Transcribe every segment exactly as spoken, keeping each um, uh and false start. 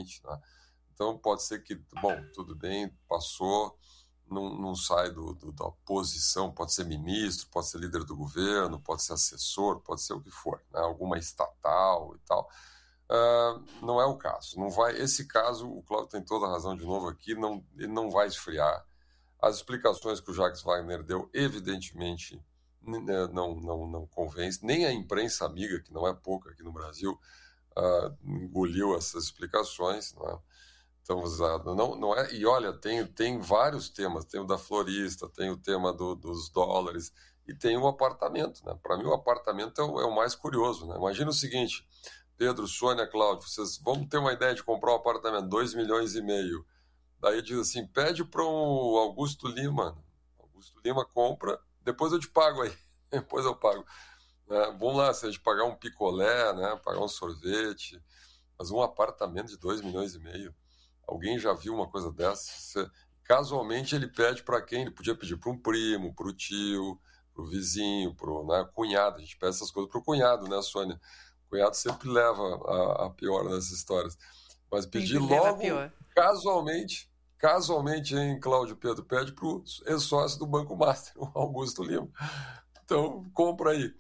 evidentemente, né? Então pode ser que, bom, tudo bem, passou, não, não sai do, do, da posição, pode ser ministro, pode ser líder do governo, pode ser assessor, pode ser o que for, né? Alguma estatal e tal. Uh, não é o caso. Não vai, esse caso, o Cláudio tem toda a razão de novo aqui, não, ele não vai esfriar. As explicações que o Jacques Wagner deu, evidentemente, não, não, não convence. Nem a imprensa amiga, que não é pouca aqui no Brasil, uh, engoliu essas explicações, não é? Então, não, não é, e olha, tem, tem vários temas, tem o da florista, tem o tema do, dos dólares e tem o apartamento, né? Para mim o apartamento é o, é o mais curioso, né? Imagina o seguinte, Pedro, Sônia, Cláudio, vocês vão ter uma ideia de comprar um apartamento, dois milhões e meio, daí diz assim, pede para o Augusto Lima, Augusto Lima compra, depois eu te pago aí, depois eu pago. É, vamos lá, se a gente pagar um picolé, né? Pagar um sorvete, mas um apartamento de dois milhões e meio, alguém já viu uma coisa dessa? Casualmente ele pede para quem? Ele podia pedir para um primo, para o tio, para o vizinho, para o né, cunhado. A gente pede essas coisas para o cunhado, né, Sônia? O cunhado sempre leva a, a pior nessas histórias. Mas pedir logo, casualmente, casualmente, hein, Cláudio Pedro? Pede para o ex-sócio do Banco Master, o Augusto Lima. Então, compra aí.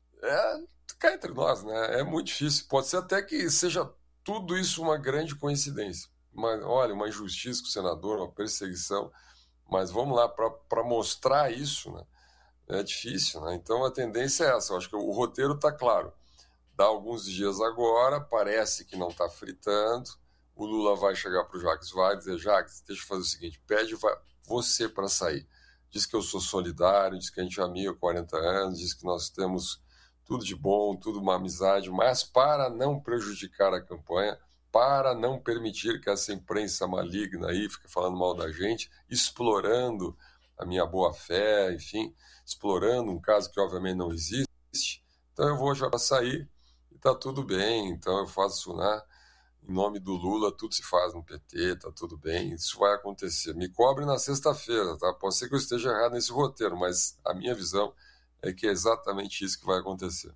É, cá entre nós, né? É muito difícil. Pode ser até que seja tudo isso uma grande coincidência. Uma, olha, uma injustiça com o senador, uma perseguição, mas vamos lá, para mostrar isso, né, é difícil, né? Então a tendência é essa, eu acho que o roteiro está claro, dá alguns dias agora, parece que não está fritando, o Lula vai chegar para o Jacques Wagner e dizer, Jacques, deixa eu fazer o seguinte, pede você para sair, diz que eu sou solidário, diz que a gente é amigo há quarenta anos, diz que nós temos tudo de bom, tudo uma amizade, mas para não prejudicar a campanha, para não permitir que essa imprensa maligna aí fique falando mal da gente, explorando a minha boa-fé, enfim, explorando um caso que obviamente não existe. Então eu vou já sair e tá tudo bem. Então eu faço, né, em nome do Lula, tudo se faz no P T, tá tudo bem, isso vai acontecer. Me cobre na sexta-feira, tá? Pode ser que eu esteja errado nesse roteiro, mas a minha visão é que é exatamente isso que vai acontecer.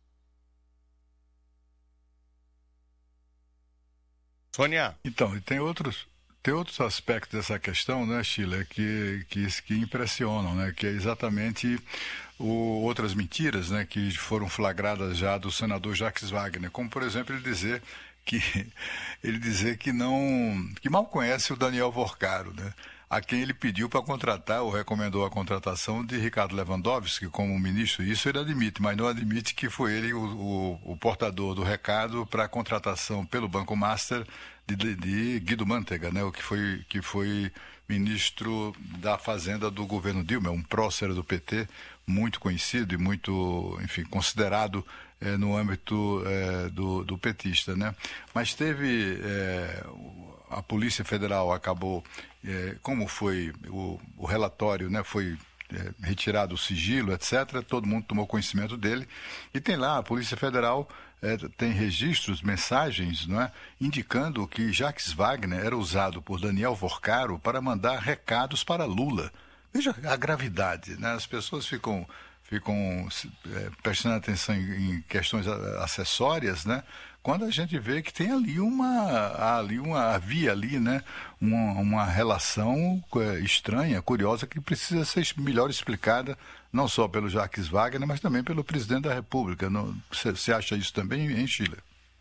Sônia. Então, e tem outros, tem outros aspectos dessa questão, né, Sheila, que, que, que impressionam, né, que é exatamente o, outras mentiras, né, que foram flagradas já do senador Jacques Wagner, como, por exemplo, ele dizer que, ele dizer que, não, que mal conhece o Daniel Vorcaro, né, a quem ele pediu para contratar, ou recomendou a contratação de Ricardo Lewandowski como ministro. Isso ele admite, mas não admite que foi ele o, o, o portador do recado para a contratação pelo Banco Master de, de, de Guido Mantega, né, o que foi, que foi ministro da Fazenda do governo Dilma, um prócer do P T, muito conhecido e muito, enfim, considerado é, no âmbito é, do, do petista, né? Mas teve... É, a Polícia Federal acabou, é, como foi o, o relatório, né, foi é, retirado o sigilo, etcétera, todo mundo tomou conhecimento dele, e tem lá, a Polícia Federal é, tem registros, mensagens, não é, indicando que Jacques Wagner era usado por Daniel Vorcaro para mandar recados para Lula. Veja a gravidade, né? As pessoas ficam, ficam é, prestando atenção em, em questões acessórias, né? Quando a gente vê que tem ali uma, ali uma havia ali, né, uma, uma relação estranha, curiosa, que precisa ser melhor explicada, não só pelo Jacques Wagner, mas também pelo presidente da República. Você acha isso também, hein, Sheila?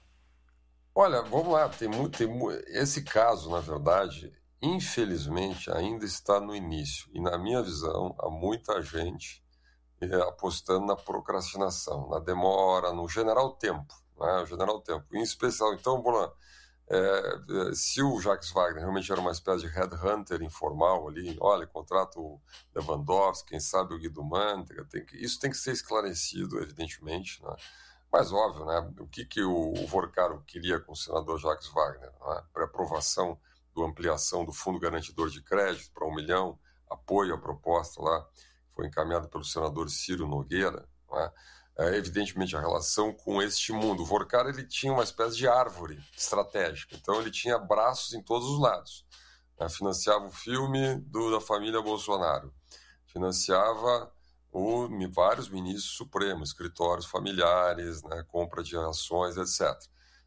Olha, vamos lá, tem muito, tem, esse caso, na verdade, infelizmente, ainda está no início. E, na minha visão, há muita gente é, apostando na procrastinação, na demora, no general tempo. Né, o general tempo, em especial, então, Bolan, é, se o Jacques Wagner realmente era uma espécie de headhunter informal ali, olha, contrata o Lewandowski, quem sabe o Guido Mantega, tem que, isso tem que ser esclarecido, evidentemente, né? Mas óbvio, né, o que, que o, o Vorcaro queria com o senador Jacques Wagner, né? Para aprovação da ampliação do Fundo Garantidor de Crédito para um milhão, apoio à proposta lá, foi encaminhada pelo senador Ciro Nogueira, né? É, evidentemente a relação com este mundo. O Vorcaro, ele tinha uma espécie de árvore estratégica, então ele tinha braços em todos os lados, né? Financiava o filme do, da família Bolsonaro, financiava o, vários ministros supremos, escritórios familiares, né? Compra de ações, etcétera.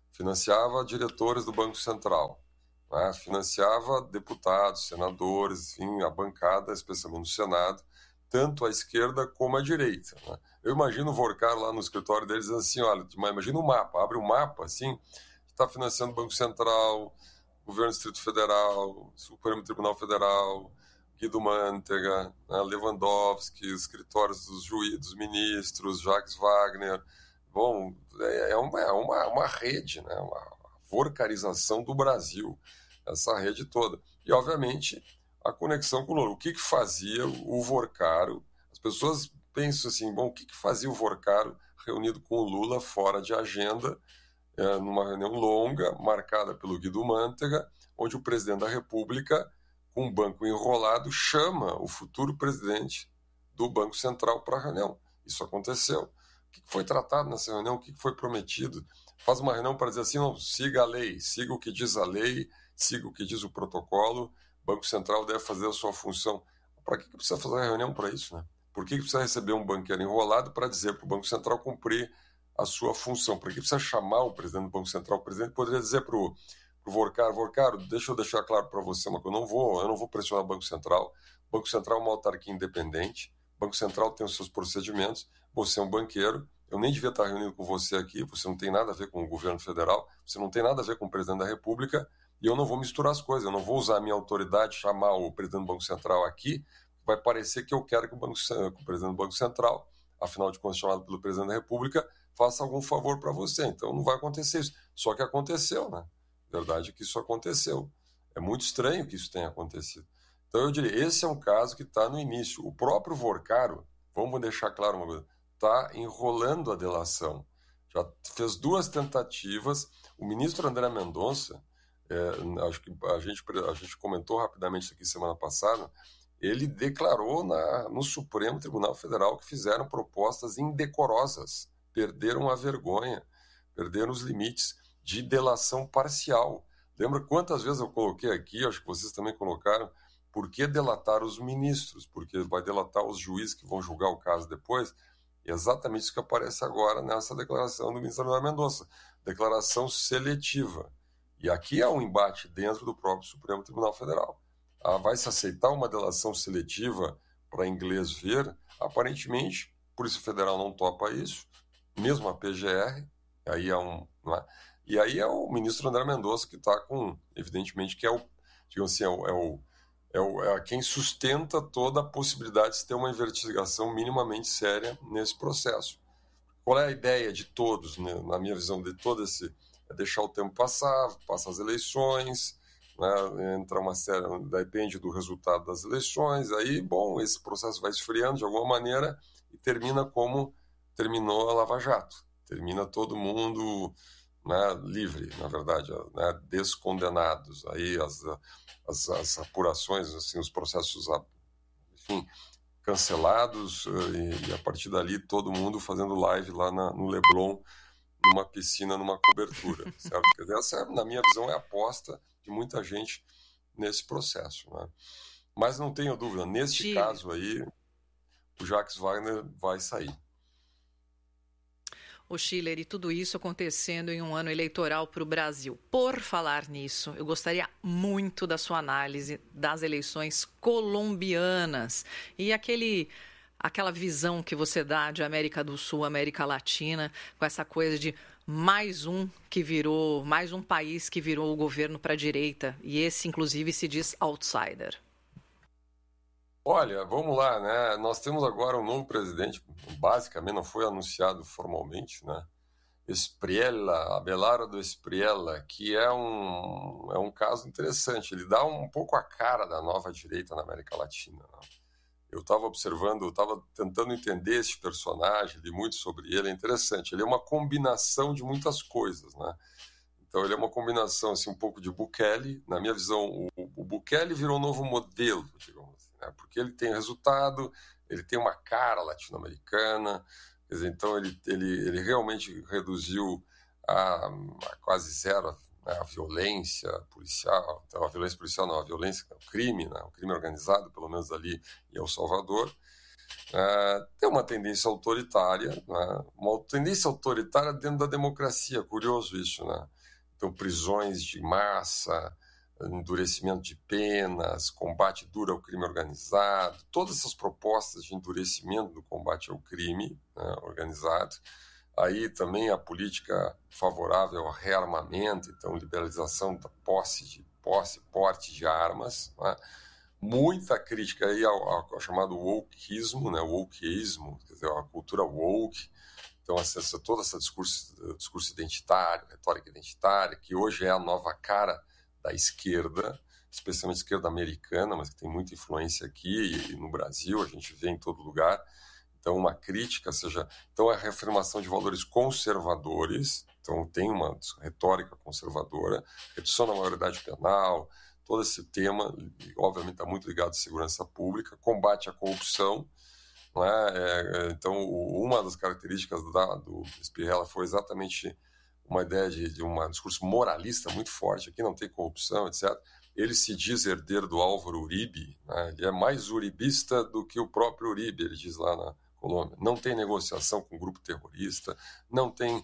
financiava diretores do Banco Central, né? Financiava deputados, senadores, enfim, a bancada, especialmente no Senado, tanto a esquerda como a direita, né? Eu imagino o Vorcar lá no escritório deles dizendo assim, olha, imagina o um mapa, abre o um mapa, assim, está financiando o Banco Central, Governo do Distrito Federal, Supremo Tribunal Federal, Guido Mantega, né, Lewandowski, escritórios dos juízes, dos ministros, Jacques Wagner. Bom, é uma, é uma, uma rede, né, uma vorcarização do Brasil, essa rede toda. E, obviamente, a conexão com o Lula. O que, que fazia o Vorcaro? As pessoas pensam assim, bom, o que, que fazia o Vorcaro reunido com o Lula fora de agenda, é, numa reunião longa, marcada pelo Guido Mantega, onde o presidente da República, com um banco enrolado, chama o futuro presidente do Banco Central para a reunião. Isso aconteceu. O que foi tratado nessa reunião? O que foi prometido? Faz uma reunião para dizer assim, não, siga a lei, siga o que diz a lei, siga o que diz o protocolo, o Banco Central deve fazer a sua função. Para que precisa fazer a reunião para isso, né? Por que precisa receber um banqueiro enrolado para dizer para o Banco Central cumprir a sua função? Por que precisa chamar o presidente do Banco Central? O presidente poderia dizer para o Vorcaro, Vorcaro, deixa eu deixar claro para você, mas eu não vou, eu não vou pressionar o Banco Central. O Banco Central é uma autarquia independente, o Banco Central tem os seus procedimentos, você é um banqueiro, eu nem devia estar reunido com você aqui, você não tem nada a ver com o governo federal, você não tem nada a ver com o presidente da República, e eu não vou misturar as coisas, eu não vou usar a minha autoridade, chamar o presidente do Banco Central aqui, vai parecer que eu quero que o, banco, que o presidente do Banco Central, afinal de contas chamado pelo presidente da República, faça algum favor para você. Então não vai acontecer isso. Só que aconteceu, né? A verdade é que isso aconteceu. É muito estranho que isso tenha acontecido. Então eu diria, esse é um caso que está no início. O próprio Vorcaro, vamos deixar claro uma coisa, está enrolando a delação. Já fez duas tentativas. O ministro André Mendonça, é, acho que a gente, a gente comentou rapidamente isso aqui semana passada, ele declarou na, no Supremo Tribunal Federal que fizeram propostas indecorosas, perderam a vergonha, perderam os limites de delação parcial. Lembra quantas vezes eu coloquei aqui, acho que vocês também colocaram, por que delatar os ministros? Porque vai delatar os juízes que vão julgar o caso depois. E é exatamente isso que aparece agora nessa declaração do ministro André Mendonça. Declaração seletiva. E aqui há um embate dentro do próprio Supremo Tribunal Federal. Ah, vai se aceitar uma delação seletiva para inglês ver? Aparentemente, a Polícia Federal não topa isso, mesmo a P G R, aí é um, não é? E aí é o ministro André Mendonça que está com, evidentemente, que é o, digamos assim, é o, é o, é o é quem sustenta toda a possibilidade de se ter uma investigação minimamente séria nesse processo. Qual é a ideia de todos, né? Na minha visão, de todo esse, é deixar o tempo passar, passar as eleições, né? Entra uma série, depende do resultado das eleições, aí, bom, esse processo vai esfriando de alguma maneira e termina como terminou a Lava Jato. Termina todo mundo, né, livre, na verdade, né, descondenados. Aí as, as, as apurações, assim, os processos, enfim, cancelados e, e a partir dali todo mundo fazendo live lá na, no Leblon, numa piscina, numa cobertura, certo? Quer dizer, essa, na minha visão, é a aposta de muita gente nesse processo, né? Mas não tenho dúvida, neste Sim. caso aí, o Jacques Wagner vai sair. O Schiller, e tudo isso acontecendo em um ano eleitoral para o Brasil. Por falar nisso, eu gostaria muito da sua análise das eleições colombianas e aquele... aquela visão que você dá de América do Sul, América Latina, com essa coisa de mais um que virou, mais um país que virou o governo para a direita, e esse, inclusive, se diz outsider. Olha, vamos lá, né? Nós temos agora um novo presidente, basicamente não foi anunciado formalmente, né? Espriella, Abelardo Espriella, que é um, é um caso interessante. Ele dá um pouco a cara da nova direita na América Latina, né? Eu estava observando, eu estava tentando entender esse personagem, li muito sobre ele, é interessante. Ele é uma combinação de muitas coisas, né? Então ele é uma combinação, assim, um pouco de Bukele. Na minha visão, o, o Bukele virou um novo modelo, digamos assim, né? Porque ele tem resultado, ele tem uma cara latino-americana, quer dizer, então ele, ele, ele realmente reduziu a, a quase zero a violência policial, então a violência policial não, a violência, o crime, né? O crime organizado, pelo menos ali em El Salvador, uh, tem uma tendência autoritária, né? Uma tendência autoritária dentro da democracia, curioso isso, né? então prisões de massa, endurecimento de penas, combate duro ao crime organizado, todas essas propostas de endurecimento do combate ao crime, né, organizado. Aí também a política favorável ao rearmamento, então liberalização da posse, de, posse porte de armas, né? Muita crítica aí ao, ao, ao chamado wokeismo, né? O wokeismo, quer dizer, a cultura woke, então essa, todo esse discurso, discurso identitário, retórica identitária, que hoje é a nova cara da esquerda, especialmente a esquerda americana, mas que tem muita influência aqui e no Brasil, a gente vê em todo lugar. Então, uma crítica, seja, então a reafirmação de valores conservadores, então tem uma retórica conservadora, redução da maioridade penal, todo esse tema, obviamente está muito ligado à segurança pública, combate à corrupção, não é? É, então, uma das características da, do Spirella foi exatamente uma ideia de, de um discurso moralista muito forte, aqui não tem corrupção, etcétera. Ele se diz herdeiro do Álvaro Uribe, né? Ele é mais uribista do que o próprio Uribe, ele diz lá na Colômbia. Não tem negociação com grupo terrorista, não tem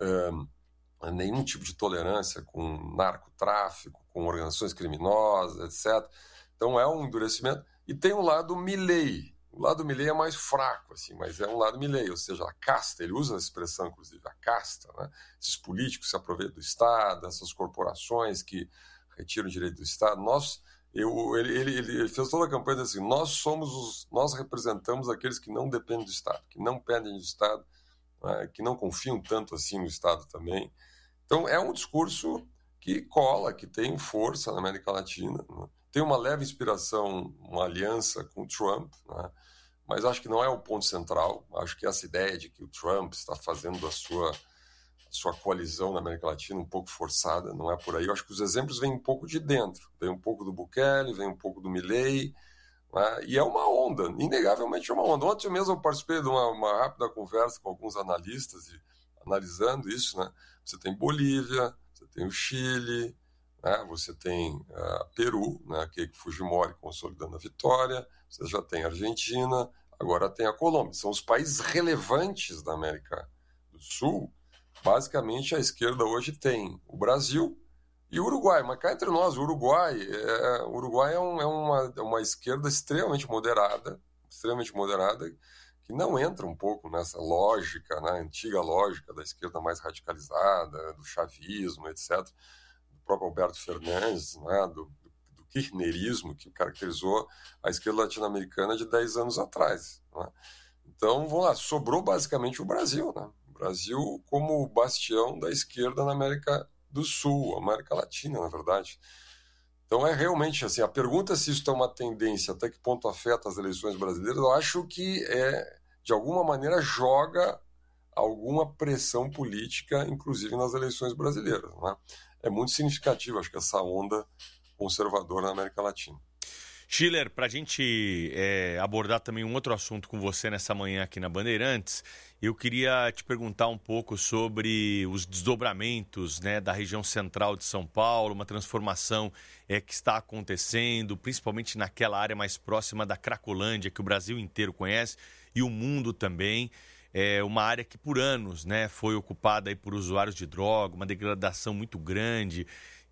um, nenhum tipo de tolerância com narcotráfico, com organizações criminosas, etcétera. Então é um endurecimento. E tem o lado Milei. O lado Milei é mais fraco, assim, mas é um lado Milei, ou seja, a casta, ele usa a expressão, inclusive, a casta, né? Esses políticos se aproveitam do Estado, essas corporações que retiram o direito do Estado. Nós, eu, ele, ele, ele fez toda a campanha assim, nós somos os, nós representamos aqueles que não dependem do Estado, que não pendem do Estado, né? Que não confiam tanto assim no Estado também. Então, é um discurso que cola, que tem força na América Latina, né? Tem uma leve inspiração, uma aliança com o Trump, né? Mas acho que não é o ponto central. Acho que essa ideia de que o Trump está fazendo a sua, a sua coalizão na América Latina um pouco forçada, não é por aí. Eu acho que os exemplos vêm um pouco de dentro. Vem um pouco do Bukele, vem um pouco do Milei, né? E é uma onda, inegavelmente é uma onda. Ontem mesmo eu participei de uma, uma rápida conversa com alguns analistas, e, analisando isso, né? Você tem Bolívia, você tem o Chile, né? Você tem uh, Peru, né? Keiko Fujimori consolidando a vitória, você já tem a Argentina, agora tem a Colômbia. São os países relevantes da América do Sul. Basicamente, a esquerda hoje tem o Brasil e o Uruguai. Mas cá entre nós, o Uruguai é, o Uruguai é, um, é uma, é uma esquerda extremamente moderada, extremamente moderada, que não entra um pouco nessa lógica, né? Antiga lógica da esquerda mais radicalizada, do chavismo, etcétera, do próprio Alberto Fernandes, né? do kirchnerismo que caracterizou a esquerda latino-americana de dez anos atrás, né? Então, vamos lá, sobrou basicamente o Brasil, né? O Brasil como bastião da esquerda na América do Sul, América Latina, na verdade. Então, é realmente assim, a pergunta é se isso é uma tendência, até que ponto afeta as eleições brasileiras, eu acho que, é, de alguma maneira, joga alguma pressão política, inclusive nas eleições brasileiras, né? É muito significativo, acho que essa onda conservador na América Latina. Schiller, para a gente é, abordar também um outro assunto com você nessa manhã aqui na Bandeirantes, eu queria te perguntar um pouco sobre os desdobramentos, né, da região central de São Paulo, uma transformação é, que está acontecendo, principalmente naquela área mais próxima da Cracolândia, que o Brasil inteiro conhece, e o mundo também. É uma área que por anos, né, foi ocupada aí por usuários de droga, uma degradação muito grande.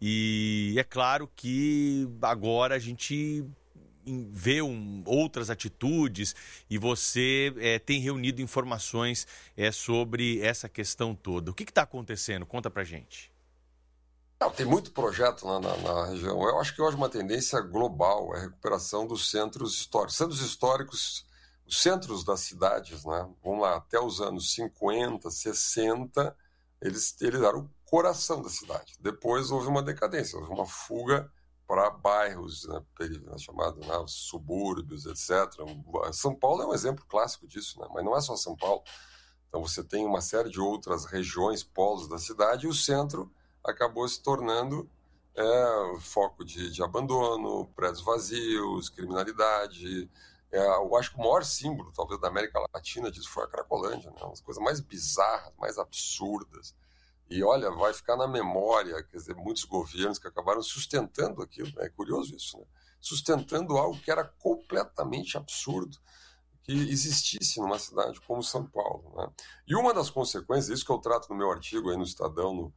E é claro que agora a gente vê um, outras atitudes e você é, tem reunido informações é, sobre essa questão toda. O que está acontecendo? Conta pra gente. Não, tem muito projeto lá na, na região. Eu acho que hoje uma tendência global é a recuperação dos centros históricos. Centros históricos, os centros das cidades, né? Vamos lá, até os anos cinquenta, sessenta, eles, eles eram o coração da cidade. Depois houve uma decadência, houve uma fuga para bairros, né, chamados, né, subúrbios, etcétera. São Paulo é um exemplo clássico disso, né? Mas não é só São Paulo. Então você tem uma série de outras regiões, polos da cidade, e o centro acabou se tornando é, foco de, de abandono, prédios vazios, criminalidade. É, eu acho que o maior símbolo, talvez, da América Latina disso foi a Cracolândia, né? As coisas mais bizarras, mais absurdas. E, olha, vai ficar na memória, quer dizer, muitos governos que acabaram sustentando aquilo, né? É curioso isso, né? Sustentando algo que era completamente absurdo, que existisse numa cidade como São Paulo, né? E uma das consequências, isso que eu trato no meu artigo aí no Estadão, no,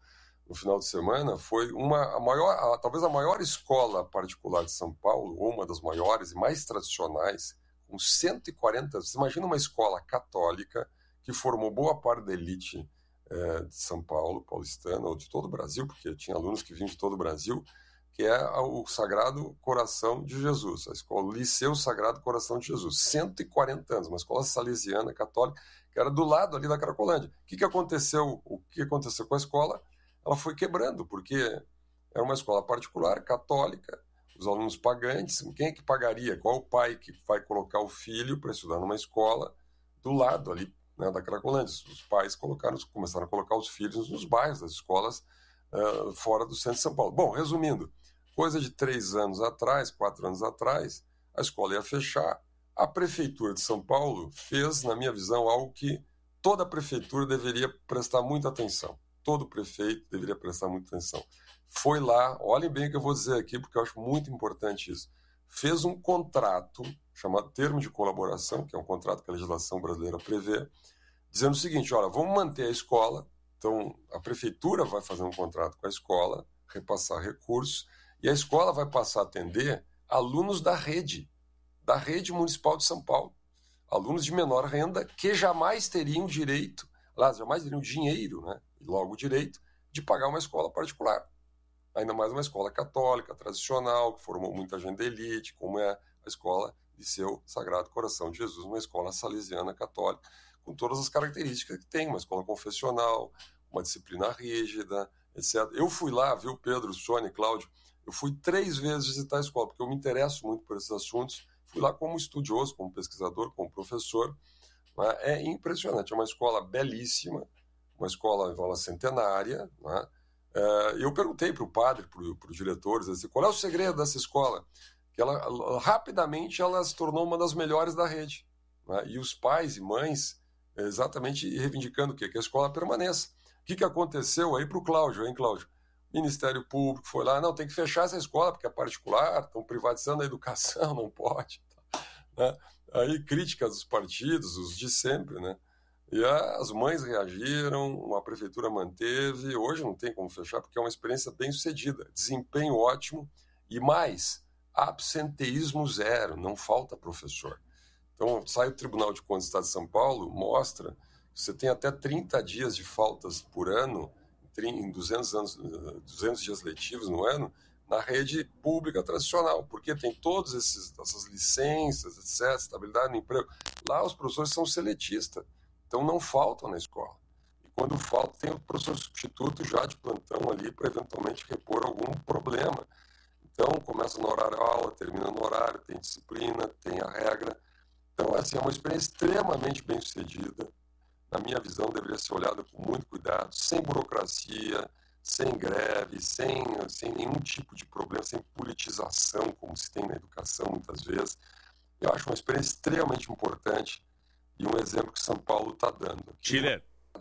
no final de semana, foi uma, a maior, a, talvez a maior escola particular de São Paulo, ou uma das maiores e mais tradicionais, com cento e quarenta... Você imagina uma escola católica que formou boa parte da elite é, de São Paulo, paulistana, ou de todo o Brasil, porque tinha alunos que vinham de todo o Brasil, que é o Sagrado Coração de Jesus, a escola, o Liceu Sagrado Coração de Jesus. cento e quarenta anos, uma escola salesiana, católica, que era do lado ali da Cracolândia. O que, que aconteceu? O que aconteceu com a escola? Ela foi quebrando, porque era uma escola particular, católica, os alunos pagantes, quem é que pagaria? Qual o pai que vai colocar o filho para estudar numa escola do lado ali, né, da Cracolândia? Os pais colocaram, começaram a colocar os filhos nos bairros das escolas uh, fora do centro de São Paulo. Bom, resumindo, coisa de três anos atrás, quatro anos atrás, a escola ia fechar. A Prefeitura de São Paulo fez, na minha visão, algo que toda prefeitura deveria prestar muita atenção. Todo prefeito deveria prestar muita atenção. Foi lá, olhem bem o que eu vou dizer aqui, porque eu acho muito importante isso. Fez um contrato, chamado termo de colaboração, que é um contrato que a legislação brasileira prevê, dizendo o seguinte, olha, vamos manter a escola, então a prefeitura vai fazer um contrato com a escola, repassar recursos, e a escola vai passar a atender alunos da rede, da rede municipal de São Paulo, alunos de menor renda que jamais teriam direito, lá, jamais teriam dinheiro, né? E logo o direito de pagar uma escola particular. Ainda mais uma escola católica, tradicional, que formou muita gente da elite, como é a escola Liceu Sagrado Coração de Jesus, uma escola salesiana católica, com todas as características que tem, uma escola confessional, uma disciplina rígida, etcétera. Eu fui lá, viu, Pedro, Sônia, Cláudio, eu fui três vezes visitar a escola, porque eu me interesso muito por esses assuntos. Fui lá como estudioso, como pesquisador, como professor. Né? É impressionante, é uma escola belíssima, uma escola, escola centenária. Né? É, eu perguntei para o padre, para os diretores, assim, qual é o segredo dessa escola? Que ela, rapidamente ela se tornou uma das melhores da rede. Né? E os pais e mães exatamente reivindicando o quê? Que a escola permaneça. O que, que aconteceu aí para o Cláudio, hein, Cláudio? Ministério Público foi lá, não, tem que fechar essa escola porque é particular, estão privatizando a educação, não pode. Né? Aí críticas dos partidos, os de sempre, né? E as mães reagiram, a prefeitura manteve, hoje não tem como fechar porque é uma experiência bem sucedida, desempenho ótimo e mais, absenteísmo zero, não falta professor. Então sai o Tribunal de Contas do Estado de São Paulo, mostra que você tem até trinta dias de faltas por ano, em duzentos, anos, duzentos dias letivos no ano, na rede pública tradicional, porque tem todas essas licenças, etcétera, estabilidade no emprego. Lá os professores são seletistas, então não faltam na escola. E quando falta, tem o professor substituto já de plantão ali para eventualmente repor algum problema. Então, começa no horário aula, termina no horário, tem disciplina, tem a regra. Então, assim, é uma experiência extremamente bem sucedida. Na minha visão, deveria ser olhada com muito cuidado, sem burocracia, sem greve, sem, sem nenhum tipo de problema, sem politização, como se tem na educação muitas vezes. Eu acho uma experiência extremamente importante e um exemplo que São Paulo está dando. Schiller,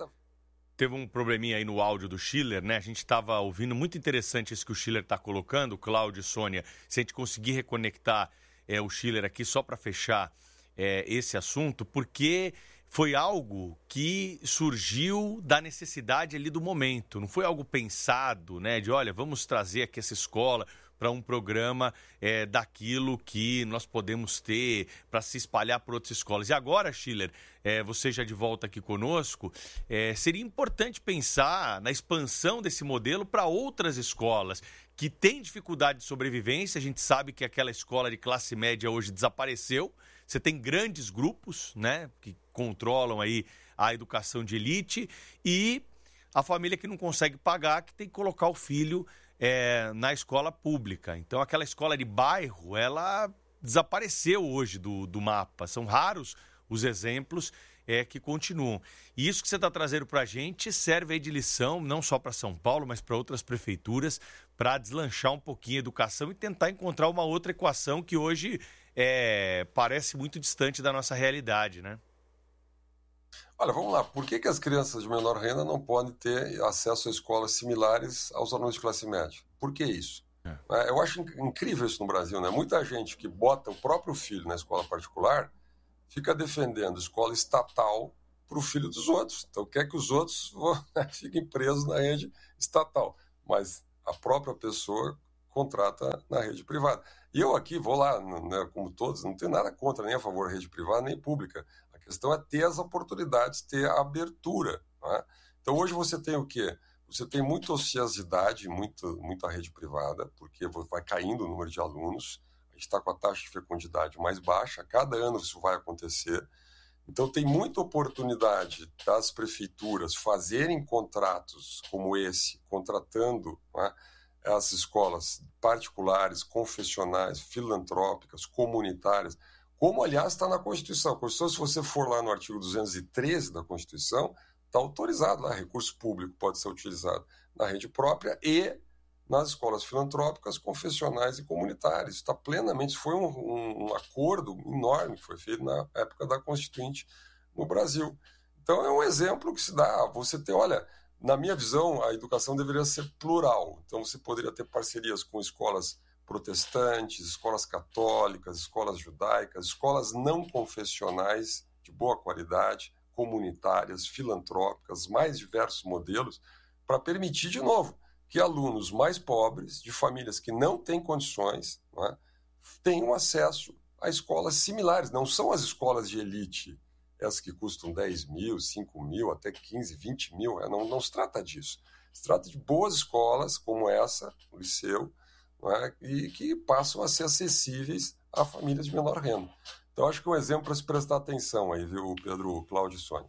teve um probleminha aí no áudio do Schiller, né? A gente estava ouvindo, muito interessante isso que o Schiller está colocando, Cláudio e Sônia. Se a gente conseguir reconectar é, o Schiller aqui só para fechar é, esse assunto, porque foi algo que surgiu da necessidade ali do momento, não foi algo pensado, né? De, olha, vamos trazer aqui essa escola para um programa é, daquilo que nós podemos ter para se espalhar por outras escolas. E agora, Schiller, é, você já de volta aqui conosco, é, seria importante pensar na expansão desse modelo para outras escolas que têm dificuldade de sobrevivência. A gente sabe que aquela escola de classe média hoje desapareceu. Você tem grandes grupos, né, que controlam aí a educação de elite e a família que não consegue pagar, que tem que colocar o filho é, na escola pública. Então, aquela escola de bairro, ela desapareceu hoje do, do mapa. São raros os exemplos é, que continuam. E isso que você está trazendo para a gente serve aí de lição, não só para São Paulo, mas para outras prefeituras, para deslanchar um pouquinho a educação e tentar encontrar uma outra equação que hoje é, parece muito distante da nossa realidade, né? Olha, vamos lá. Por que, que as crianças de menor renda não podem ter acesso a escolas similares aos alunos de classe média? Por que isso? É. Eu acho incrível isso no Brasil, né? Muita gente que bota o próprio filho na escola particular fica defendendo escola estatal para o filho dos outros. Então, quer que os outros fiquem presos na rede estatal. Mas a própria pessoa contrata na rede privada. E eu aqui vou lá, né, como todos, não tenho nada contra, nem a favor da rede privada, nem pública. A questão é ter as oportunidades, ter a abertura. Né? Então, hoje você tem o quê? Você tem muita ociosidade, muito, muita rede privada, porque vai caindo o número de alunos, a gente está com a taxa de fecundidade mais baixa, cada ano isso vai acontecer. Então, tem muita oportunidade das prefeituras fazerem contratos como esse, contratando, né, as escolas particulares, confessionais, filantrópicas, comunitárias, como, aliás, está na Constituição. A Constituição, se você for lá no artigo duzentos e treze da Constituição, está autorizado lá, recurso público pode ser utilizado na rede própria e nas escolas filantrópicas, confessionais e comunitárias. Está plenamente, isso foi um, um, um acordo enorme que foi feito na época da Constituinte no Brasil. Então, é um exemplo que se dá. Você tem, olha, na minha visão, a educação deveria ser plural. Então, você poderia ter parcerias com escolas protestantes, escolas católicas, escolas judaicas, escolas não confessionais de boa qualidade, comunitárias, filantrópicas, mais diversos modelos, para permitir, de novo, que alunos mais pobres, de famílias que não têm condições, não é, tenham acesso a escolas similares. Não são as escolas de elite, essas que custam dez mil, cinco mil, até quinze, vinte mil. Não, não se trata disso. Se trata de boas escolas como essa, o Liceu, não é, e que passam a ser acessíveis a famílias de menor renda. Então, acho que é um exemplo para se prestar atenção aí, viu, Pedro, Cláudio e Sônia.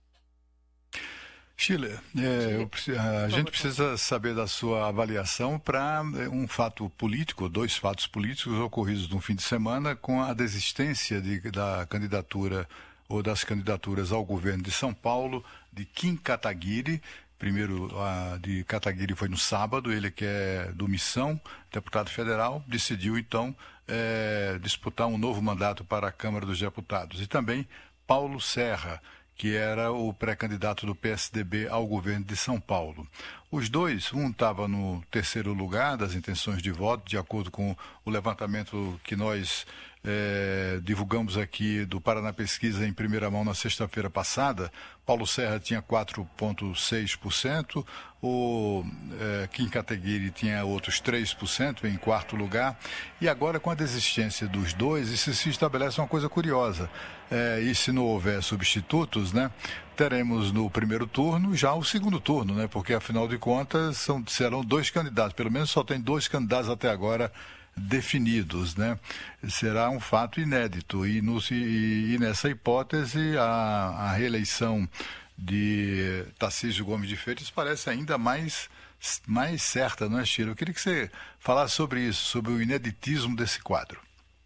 Chile, é, eu, a gente precisa saber da sua avaliação para um fato político, dois fatos políticos ocorridos no fim de semana com a desistência de, da candidatura ou das candidaturas ao governo de São Paulo de Kim Kataguiri. Primeiro, a de Kataguiri foi no sábado, ele que é do Missão, deputado federal, decidiu então é, disputar um novo mandato para a Câmara dos Deputados. E também Paulo Serra, que era o pré-candidato do P S D B ao governo de São Paulo. Os dois, um estava no terceiro lugar das intenções de voto, de acordo com o levantamento que nós é, divulgamos aqui do Paraná Pesquisa em primeira mão na sexta-feira passada. Paulo Serra tinha quatro vírgula seis por cento, o é, Kim Kataguiri tinha outros três por cento em quarto lugar, e agora com a desistência dos dois, isso se estabelece uma coisa curiosa, é, e se não houver substitutos, né, teremos no primeiro turno já o segundo turno, né, porque afinal de contas são, serão dois candidatos, pelo menos só tem dois candidatos até agora definidos, né? Será um fato inédito e, no, e, e nessa hipótese a, a reeleição de Tarcísio Gomes de Freitas parece ainda mais, mais certa, não é, Chiro? Eu queria que você falasse sobre isso, sobre o ineditismo desse quadro.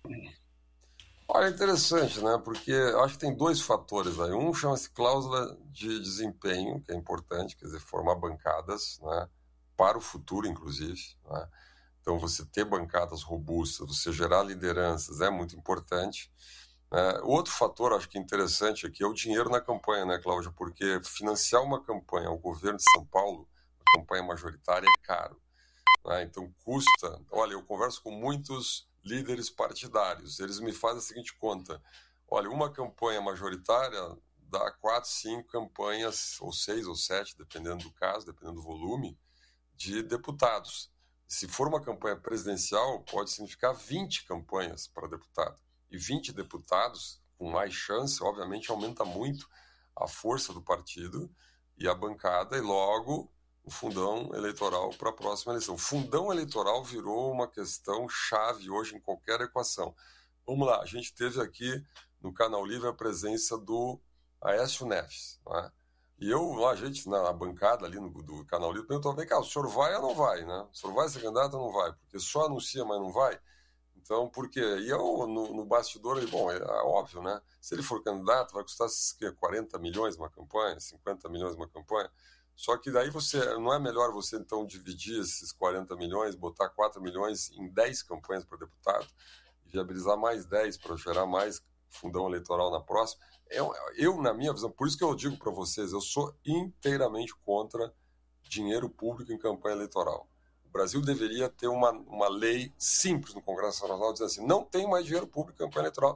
Olha, é interessante, né? Porque eu acho que tem dois fatores aí. Um chama-se cláusula de desempenho, que é importante, quer dizer, formar bancadas, né? Para o futuro, inclusive, né? Então, você ter bancadas robustas, você gerar lideranças é muito importante. É, outro fator, acho que interessante aqui, é o dinheiro na campanha, né, Cláudia? Porque financiar uma campanha ao governo de São Paulo, uma campanha majoritária, é caro. Né? Então, custa... Olha, eu converso com muitos líderes partidários, eles me fazem a seguinte conta. Olha, uma campanha majoritária dá quatro, cinco campanhas, ou seis ou sete, dependendo do caso, dependendo do volume, de deputados. Se for uma campanha presidencial, pode significar vinte campanhas para deputado. E vinte deputados, com mais chance, obviamente aumenta muito a força do partido e a bancada, e logo o fundão eleitoral para a próxima eleição. O fundão eleitoral virou uma questão chave hoje em qualquer equação. Vamos lá, a gente teve aqui no Canal Livre a presença do Aécio Neves, não é? E eu, a gente, na bancada ali no, do Canal Livre, perguntou, vem cá, o senhor vai ou não vai, né? O senhor vai ser candidato ou não vai? Porque só anuncia, mas não vai. Então, por quê? E eu, no, no bastidor, eu, bom, é, é óbvio, né? Se ele for candidato, vai custar quarenta milhões uma campanha, cinquenta milhões uma campanha. Só que daí você, não é melhor você, então, dividir esses quarenta milhões, botar quatro milhões em dez campanhas para deputado, e viabilizar mais dez para gerar mais fundão eleitoral na próxima? Eu, eu, na minha visão, por isso que eu digo para vocês, eu sou inteiramente contra dinheiro público em campanha eleitoral. O Brasil deveria ter uma, uma lei simples no Congresso Nacional dizendo assim, não tem mais dinheiro público em campanha eleitoral.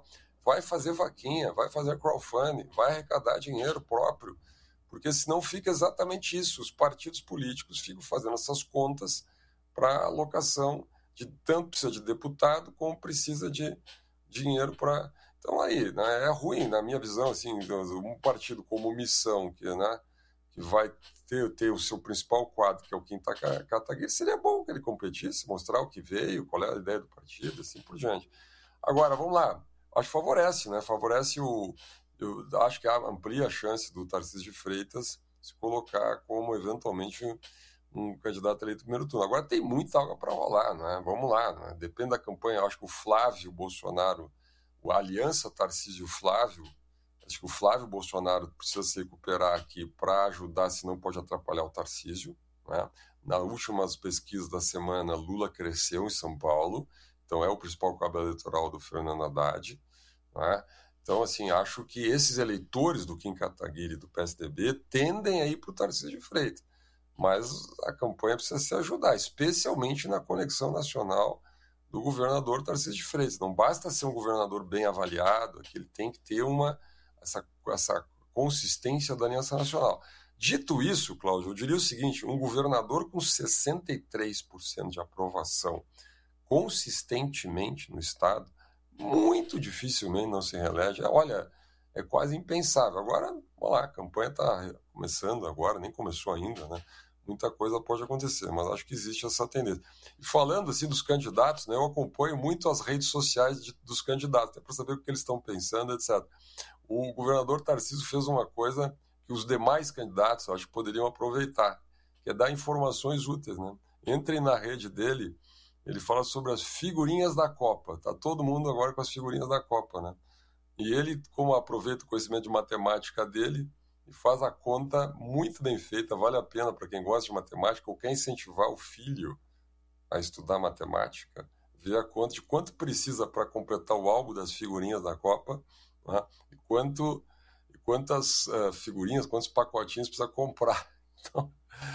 vai fazer vaquinha, vai fazer crowdfunding, vai arrecadar dinheiro próprio, porque senão fica exatamente isso, os partidos políticos ficam fazendo essas contas para alocação de tanto precisa de deputado como precisa de dinheiro para... Então aí, né, é ruim, na minha visão, assim, um partido como Missão, que, né, que vai ter, ter o seu principal quadro, que é o Kim Kataguiri, seria bom que ele competisse, mostrar o que veio, qual é a ideia do partido, assim por diante. Agora, vamos lá, acho que favorece, né? Favorece o... Eu acho que amplia a chance do Tarcísio de Freitas se colocar como, eventualmente, um candidato eleito no primeiro turno. Agora tem muita água para rolar, né? Vamos lá, né? Depende da campanha. Eu acho que o Flávio Bolsonaro, a aliança Tarcísio-Flávio, acho que o Flávio Bolsonaro precisa se recuperar aqui para ajudar, senão pode atrapalhar o Tarcísio, né? Nas últimas pesquisas da semana, Lula cresceu em São Paulo, então é o principal cabo eleitoral do Fernando Haddad, né? Então, assim, acho que esses eleitores do Kim Kataguiri e do P S D B tendem a ir para o Tarcísio de Freitas, mas a campanha precisa se ajudar, especialmente na conexão nacional do governador Tarcísio de Freitas. Não basta ser um governador bem avaliado, que ele tem que ter uma, essa, essa consistência da aliança nacional. Dito isso, Cláudio, eu diria o seguinte, um governador com sessenta e três por cento de aprovação consistentemente no Estado, muito dificilmente não se reelege. Olha, é quase impensável. Agora, vamos lá, a campanha está começando agora, nem começou ainda, né? Muita coisa pode acontecer, mas acho que existe essa tendência. E falando assim dos candidatos, né, eu acompanho muito as redes sociais de, dos candidatos, até para saber o que eles estão pensando, etcétera. O governador Tarcísio fez uma coisa que os demais candidatos, acho que poderiam aproveitar, que é dar informações úteis, né? Entrem na rede dele, ele fala sobre as figurinhas da Copa. Tá todo mundo agora com as figurinhas da Copa, né? E ele, como aproveita o conhecimento de matemática dele, e faz a conta muito bem feita, vale a pena para quem gosta de matemática ou quer incentivar o filho a estudar matemática, ver a conta de quanto precisa para completar o álbum das figurinhas da Copa, né? E quanto, quantas uh, figurinhas, quantos pacotinhos precisa comprar. Então,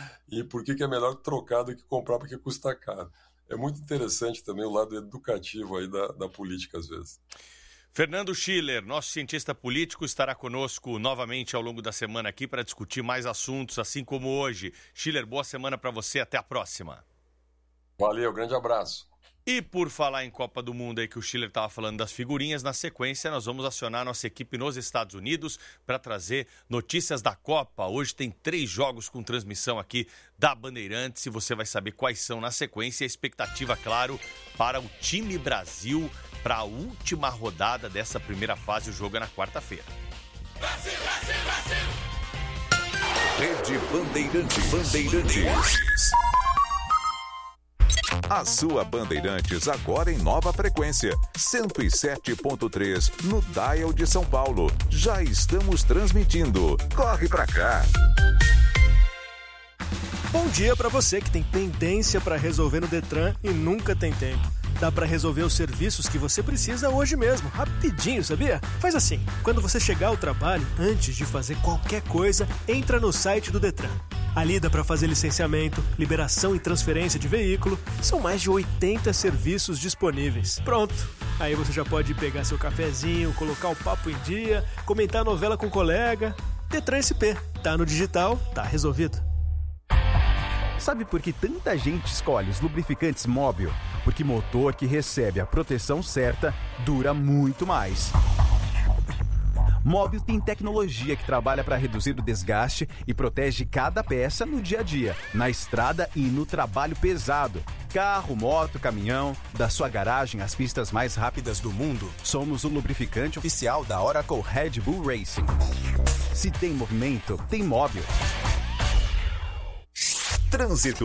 e por que, que é melhor trocar do que comprar, porque custa caro. É muito interessante também o lado educativo aí da, da política, às vezes. Fernando Schiller, nosso cientista político, estará conosco novamente ao longo da semana aqui para discutir mais assuntos, assim como hoje. Schiller, boa semana para você, até a próxima. Valeu, grande abraço. E por falar em Copa do Mundo aí que o Schiller estava falando das figurinhas, na sequência nós vamos acionar nossa equipe nos Estados Unidos para trazer notícias da Copa. Hoje tem três jogos com transmissão aqui da Bandeirantes e você vai saber quais são na sequência. A expectativa, claro, para o time Brasil para a última rodada dessa primeira fase. O jogo é na quarta-feira. Brasil, Brasil, Brasil! Rede Bandeirantes. Bandeirantes. A sua Bandeirantes agora em nova frequência, cento e sete ponto três no dial de São Paulo. Já estamos transmitindo. Corre pra cá! Bom dia para você que tem pendência para resolver no Detran e nunca tem tempo. Dá para resolver os serviços que você precisa hoje mesmo, rapidinho, sabia? Faz assim, quando você chegar ao trabalho, antes de fazer qualquer coisa, entra no site do Detran. Ali dá para fazer licenciamento, liberação e transferência de veículo. São mais de oitenta serviços disponíveis. Pronto, aí você já pode pegar seu cafezinho, colocar o papo em dia, comentar a novela com o colega. Detran S P, tá no digital, tá resolvido. Sabe por que tanta gente escolhe os lubrificantes Móbil? Porque motor que recebe a proteção certa dura muito mais. Móbil tem tecnologia que trabalha para reduzir o desgaste e protege cada peça no dia a dia, na estrada e no trabalho pesado. Carro, moto, caminhão, da sua garagem às pistas mais rápidas do mundo. Somos o lubrificante oficial da Oracle Red Bull Racing. Se tem movimento, tem Móbil. Trânsito.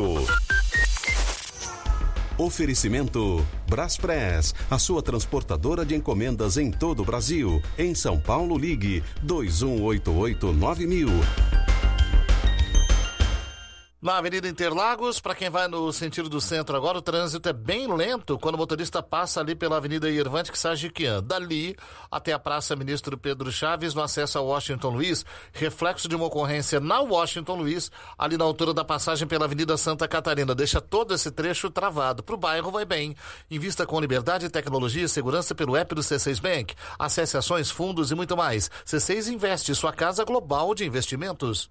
Oferecimento Braspress, a sua transportadora de encomendas em todo o Brasil. Em São Paulo, ligue dois um oito oito nove mil. Na Avenida Interlagos, para quem vai no sentido do centro agora, o trânsito é bem lento quando o motorista passa ali pela Avenida Irvante Sajiquian. Dali até a Praça Ministro Pedro Chaves, no acesso a Washington Luiz, reflexo de uma ocorrência na Washington Luiz, ali na altura da passagem pela Avenida Santa Catarina. Deixa todo esse trecho travado. Para o bairro vai bem. Invista com liberdade, tecnologia e segurança pelo app do C seis Bank. Acesse ações, fundos e muito mais. C seis Investe, sua casa global de investimentos.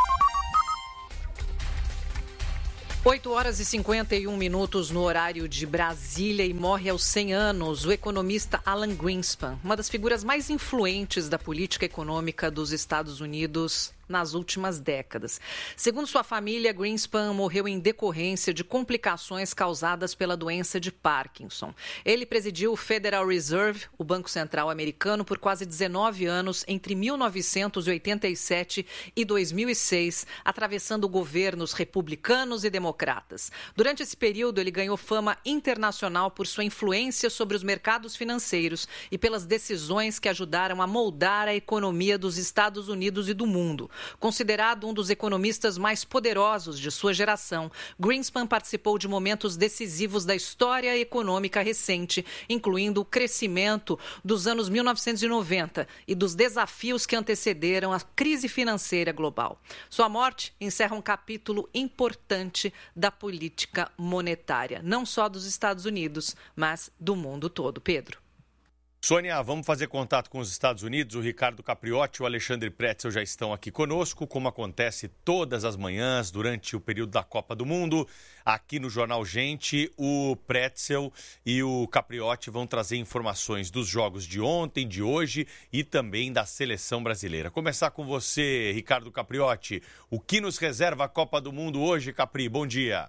oito horas e cinquenta e um minutos no horário de Brasília e morre aos cem anos o economista Alan Greenspan, uma das figuras mais influentes da política econômica dos Estados Unidos nas últimas décadas. Segundo sua família, Greenspan morreu em decorrência de complicações causadas pela doença de Parkinson. Ele presidiu o Federal Reserve, o Banco Central americano, por quase dezenove anos, entre mil novecentos e oitenta e sete e dois mil e seis, atravessando governos republicanos e democratas. Durante esse período, ele ganhou fama internacional por sua influência sobre os mercados financeiros e pelas decisões que ajudaram a moldar a economia dos Estados Unidos e do mundo. Considerado um dos economistas mais poderosos de sua geração, Greenspan participou de momentos decisivos da história econômica recente, incluindo o crescimento dos anos mil novecentos e noventa e dos desafios que antecederam a crise financeira global. Sua morte encerra um capítulo importante da política monetária, não só dos Estados Unidos, mas do mundo todo. Pedro. Sônia, vamos fazer contato com os Estados Unidos. O Ricardo Capriotti e o Alexandre Pretzel já estão aqui conosco, como acontece todas as manhãs durante o período da Copa do Mundo. Aqui no Jornal Gente, o Pretzel e o Capriotti vão trazer informações dos jogos de ontem, de hoje e também da seleção brasileira. Começar com você, Ricardo Capriotti. O que nos reserva a Copa do Mundo hoje, Capri? Bom dia.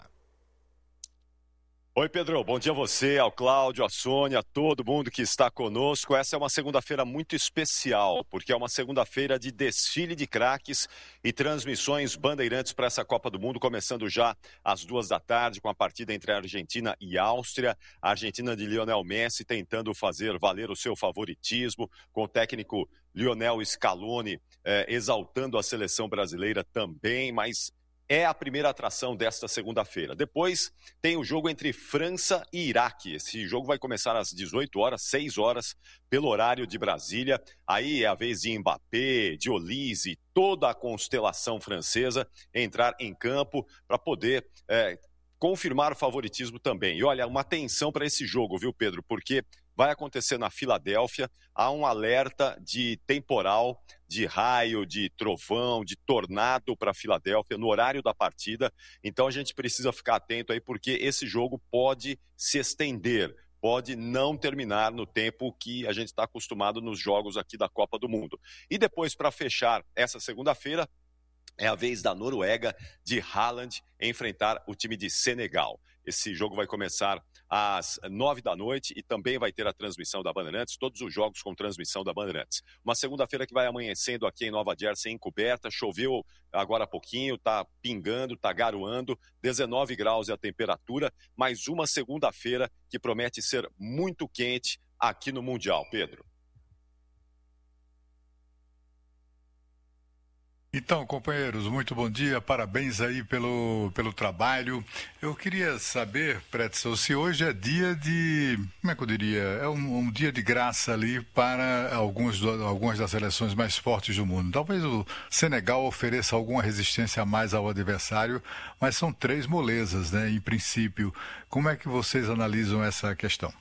Oi, Pedro. Bom dia a você, ao Cláudio, à Sônia, a todo mundo que está conosco. Essa é uma segunda-feira muito especial, porque é uma segunda-feira de desfile de craques e transmissões bandeirantes para essa Copa do Mundo, começando já às duas da tarde, com a partida entre a Argentina e a Áustria. A Argentina de Lionel Messi tentando fazer valer o seu favoritismo, com o técnico Lionel Scaloni eh, exaltando a seleção brasileira também, mas é a primeira atração desta segunda-feira. Depois tem o jogo entre França e Iraque. Esse jogo vai começar às dezoito horas, seis horas, pelo horário de Brasília. Aí é a vez de Mbappé, de Olise, toda a constelação francesa entrar em campo para poder é, confirmar o favoritismo também. E olha, uma atenção para esse jogo, viu, Pedro? Porque vai acontecer na Filadélfia, há um alerta de temporal, de raio, de trovão, de tornado para a Filadélfia no horário da partida. Então a gente precisa ficar atento aí, porque esse jogo pode se estender, pode não terminar no tempo que a gente está acostumado nos jogos aqui da Copa do Mundo. E depois, para fechar essa segunda-feira, é a vez da Noruega, de Haaland, enfrentar o time de Senegal. Esse jogo vai começar às nove da noite e também vai ter a transmissão da Bandeirantes, todos os jogos com transmissão da Bandeirantes. Uma segunda-feira que vai amanhecendo aqui em Nova Jersey, encoberta, choveu agora há pouquinho, tá pingando, tá garoando, dezenove graus é a temperatura, mais uma segunda-feira que promete ser muito quente aqui no Mundial, Pedro. Então, companheiros, muito bom dia, parabéns aí pelo, pelo trabalho. Eu queria saber, Pretzel, se hoje é dia de, como é que eu diria, é um, um dia de graça ali para alguns, algumas das seleções mais fortes do mundo. Talvez o Senegal ofereça alguma resistência a mais ao adversário, mas são três molezas, né, em princípio. Como é que vocês analisam essa questão?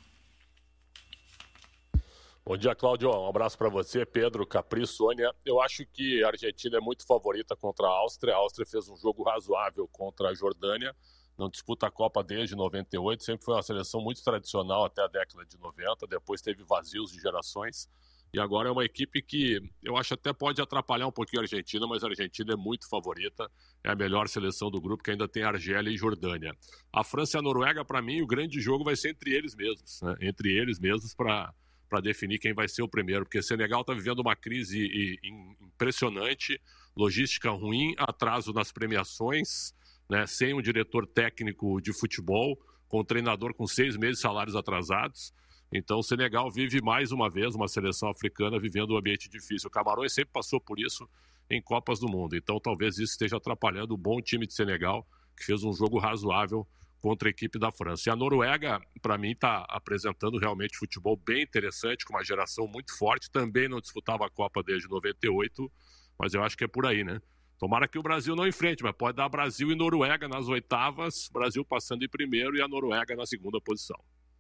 Bom dia, Cláudio. Um abraço para você, Pedro, Capri, Sônia. Eu acho que a Argentina é muito favorita contra a Áustria. A Áustria fez um jogo razoável contra a Jordânia. Não disputa a Copa desde noventa e oito. Sempre foi uma seleção muito tradicional até a década de noventa. Depois teve vazios de gerações. E agora é uma equipe que eu acho até pode atrapalhar um pouquinho a Argentina, mas a Argentina é muito favorita. É a melhor seleção do grupo, que ainda tem Argélia e Jordânia. A França e a Noruega, para mim, o grande jogo vai ser entre eles mesmos. Né? Entre eles mesmos para... para definir quem vai ser o primeiro, porque o Senegal está vivendo uma crise impressionante, logística ruim, atraso nas premiações, né, sem um diretor técnico de futebol, com um treinador com seis meses de salários atrasados. Então o Senegal vive mais uma vez, uma seleção africana vivendo um ambiente difícil. O Camarões sempre passou por isso, em Copas do Mundo. Então talvez isso esteja atrapalhando o bom time de Senegal, que fez um jogo razoável contra a equipe da França. E a Noruega, para mim, está apresentando realmente futebol bem interessante, com uma geração muito forte. Também não disputava a Copa desde noventa e oito, mas eu acho que é por aí, né? Tomara que o Brasil não enfrente, mas pode dar Brasil e Noruega nas oitavas, Brasil passando em primeiro e a Noruega na segunda posição.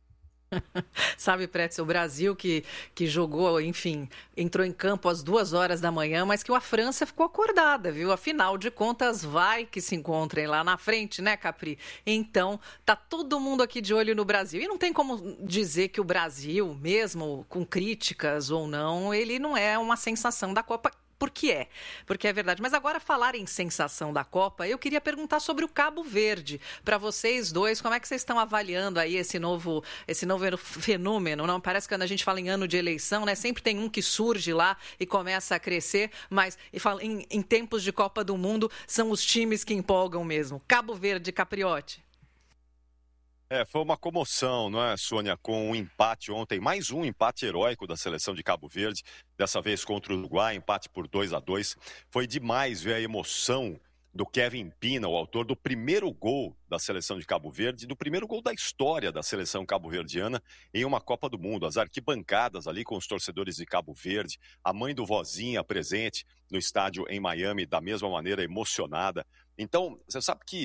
Sabe, Pretzel, o Brasil que, que jogou, enfim, entrou em campo às duas horas da manhã, mas que a França ficou acordada, viu? Afinal de contas, vai que se encontrem lá na frente, né, Capri? Então, tá todo mundo aqui de olho no Brasil. E não tem como dizer que o Brasil, mesmo com críticas ou não, ele não é uma sensação da Copa. Porque é, porque é verdade. Mas agora, falar em sensação da Copa, eu queria perguntar sobre o Cabo Verde. Para vocês dois, como é que vocês estão avaliando aí esse novo, esse novo fenômeno? Não parece que quando a gente fala em ano de eleição, né, sempre tem um que surge lá e começa a crescer, mas em, em tempos de Copa do Mundo, são os times que empolgam mesmo. Cabo Verde, Capriotti. É, foi uma comoção, não é, Sônia, com um empate ontem, mais um empate heróico da seleção de Cabo Verde, dessa vez contra o Uruguai, empate por dois a dois. Foi demais ver a emoção do Kevin Pina, o autor do primeiro gol da seleção de Cabo Verde, do primeiro gol da história da seleção cabo-verdiana em uma Copa do Mundo. As arquibancadas ali com os torcedores de Cabo Verde, a mãe do Vozinha presente no estádio em Miami, da mesma maneira emocionada. Então, você sabe que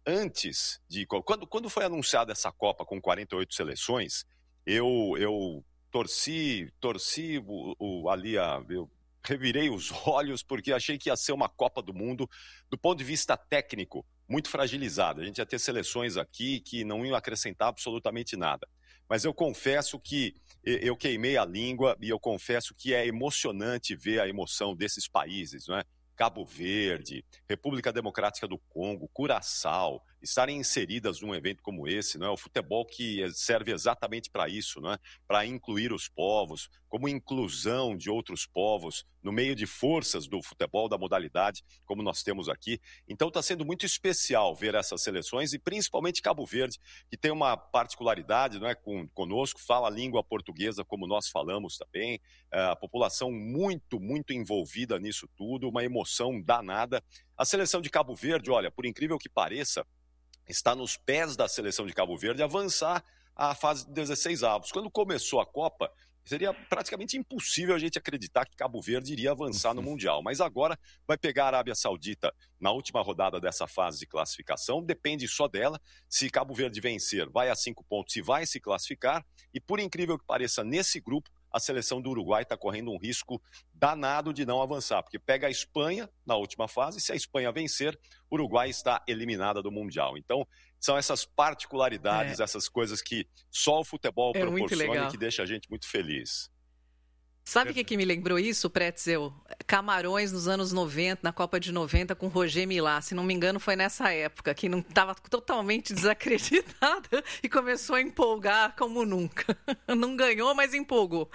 antes de... Quando, quando foi anunciada essa Copa com quarenta e oito seleções, eu, eu torci, torci o, o, ali a... Eu revirei os olhos porque achei que ia ser uma Copa do Mundo, do ponto de vista técnico, muito fragilizada. A gente ia ter seleções aqui que não iam acrescentar absolutamente nada. Mas eu confesso que eu queimei a língua e eu confesso que é emocionante ver a emoção desses países, não é? Cabo Verde, República Democrática do Congo, Curaçao, estarem inseridas num evento como esse, não é? O futebol que serve exatamente para isso, não é? Para incluir os povos, como inclusão de outros povos no meio de forças do futebol, da modalidade, como nós temos aqui. Então está sendo muito especial ver essas seleções e principalmente Cabo Verde, que tem uma particularidade, não é? Com, conosco, fala a língua portuguesa como nós falamos também, a população muito, muito envolvida nisso tudo, uma emoção danada. A seleção de Cabo Verde, olha, por incrível que pareça, está nos pés da seleção de Cabo Verde avançar à fase de dezesseis avos. Quando começou a Copa, seria praticamente impossível a gente acreditar que Cabo Verde iria avançar no Mundial. Mas agora vai pegar a Arábia Saudita na última rodada dessa fase de classificação. Depende só dela. Se Cabo Verde vencer, vai a cinco pontos e vai se classificar. E por incrível que pareça, nesse grupo, a seleção do Uruguai está correndo um risco danado de não avançar, porque pega a Espanha na última fase, e se a Espanha vencer, o Uruguai está eliminada do Mundial. Então, são essas particularidades, é. essas coisas que só o futebol é proporciona e que deixa a gente muito feliz. Sabe o que, que me lembrou isso, Pretzel? Camarões nos anos noventa, na Copa de noventa, com Roger Milá. Se não me engano, foi nessa época, que não estava totalmente desacreditada e começou a empolgar como nunca. Não ganhou, mas empolgou.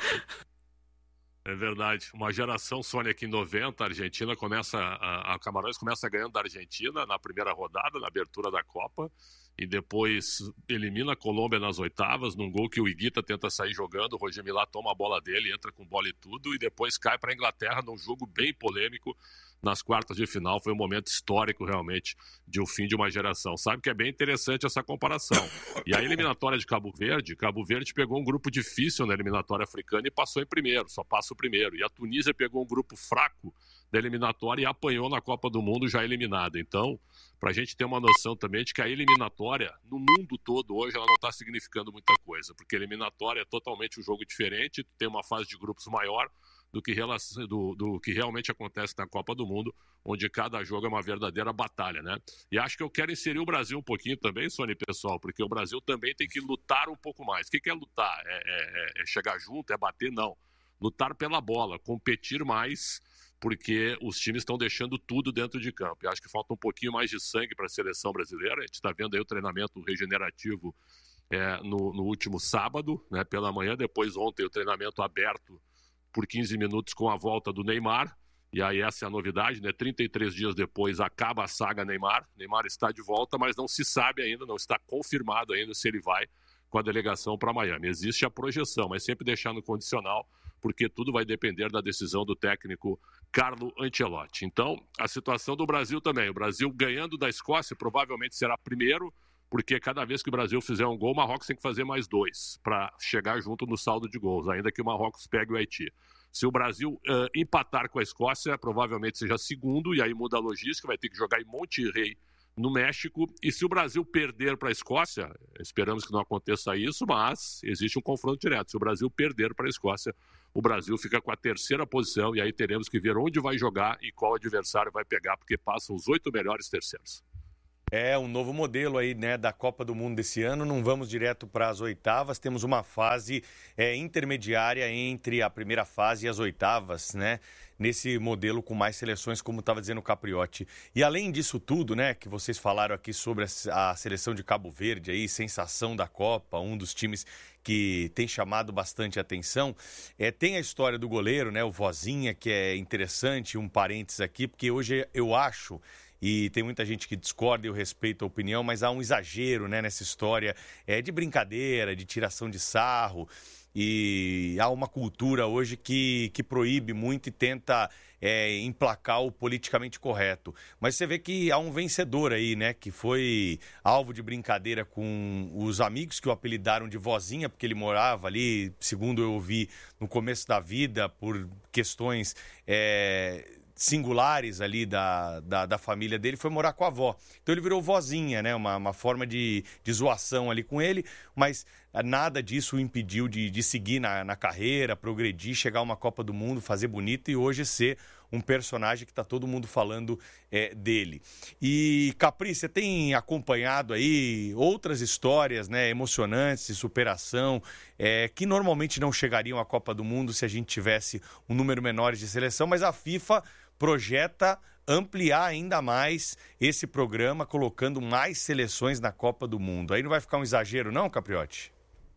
É verdade. Uma geração, Sônia, que em noventa, a Argentina começa, a, a Camarões começa ganhando da Argentina na primeira rodada, na abertura da Copa, e depois elimina a Colômbia nas oitavas, num gol que o Higuita tenta sair jogando, o Roger Milá toma a bola dele, entra com bola e tudo, e depois cai para a Inglaterra num jogo bem polêmico nas quartas de final. Foi um momento histórico, realmente, de o fim de uma geração. Sabe que é bem interessante essa comparação. E a eliminatória de Cabo Verde, Cabo Verde pegou um grupo difícil na eliminatória africana e passou em primeiro, só passa o primeiro. E a Tunísia pegou um grupo fraco da eliminatória e apanhou na Copa do Mundo já eliminada. Então, para a gente ter uma noção também de que a eliminatória, no mundo todo hoje, ela não está significando muita coisa, porque a eliminatória é totalmente um jogo diferente, tem uma fase de grupos maior do que, do, do que realmente acontece na Copa do Mundo, onde cada jogo é uma verdadeira batalha, né? E acho que eu quero inserir o Brasil um pouquinho também, Sônia, pessoal, porque o Brasil também tem que lutar um pouco mais. O que, que é lutar? É, é, é chegar junto? É bater? Não. Lutar pela bola, competir mais, porque os times estão deixando tudo dentro de campo. E acho que falta um pouquinho mais de sangue para a seleção brasileira. A gente está vendo aí o treinamento regenerativo é, no, no último sábado, né, pela manhã. Depois, ontem, o treinamento aberto por quinze minutos com a volta do Neymar. E aí essa é a novidade, né? trinta e três dias depois acaba a saga Neymar. Neymar está de volta, mas não se sabe ainda, não está confirmado ainda se ele vai com a delegação para Miami. Existe a projeção, mas sempre deixar no condicional porque tudo vai depender da decisão do técnico Carlo Ancelotti. Então, a situação do Brasil também. O Brasil ganhando da Escócia provavelmente será primeiro, porque cada vez que o Brasil fizer um gol, o Marrocos tem que fazer mais dois para chegar junto no saldo de gols, ainda que o Marrocos pegue o Haiti. Se o Brasil uh, empatar com a Escócia, provavelmente seja segundo, e aí muda a logística, vai ter que jogar em Monterrey, no México. E se o Brasil perder para a Escócia, esperamos que não aconteça isso, mas existe um confronto direto. Se o Brasil perder para a Escócia, o Brasil fica com a terceira posição, e aí teremos que ver onde vai jogar e qual adversário vai pegar, porque passam os oito melhores terceiros. É um novo modelo aí, né, da Copa do Mundo desse ano. Não vamos direto para as oitavas, temos uma fase é, intermediária entre a primeira fase e as oitavas, né? Nesse modelo com mais seleções, como estava dizendo o Capriotti. E além disso tudo, né, que vocês falaram aqui sobre a seleção de Cabo Verde, aí, sensação da Copa, um dos times que tem chamado bastante atenção, é, tem a história do goleiro, né, o Vozinha, que é interessante, um parênteses aqui, porque hoje eu acho... E tem muita gente que discorda e eu respeito a opinião, mas há um exagero, né, nessa história é, de brincadeira, de tiração de sarro. E há uma cultura hoje que, que proíbe muito e tenta é, emplacar o politicamente correto. Mas você vê que há um vencedor aí, né, que foi alvo de brincadeira com os amigos que o apelidaram de Vozinha, porque ele morava ali, segundo eu ouvi, no começo da vida, por questões... É, singulares ali da, da, da família dele, foi morar com a avó. Então ele virou Vozinha, né? Uma, uma forma de, de zoação ali com ele, mas nada disso o impediu de, de seguir na, na carreira, progredir, chegar a uma Copa do Mundo, fazer bonito e hoje ser um personagem que está todo mundo falando é, dele. E, Capri, você tem acompanhado aí outras histórias, né, emocionantes de superação, é, que normalmente não chegariam à Copa do Mundo se a gente tivesse um número menor de seleção, mas a FIFA projeta ampliar ainda mais esse programa, colocando mais seleções na Copa do Mundo. Aí não vai ficar um exagero não, Capriotti?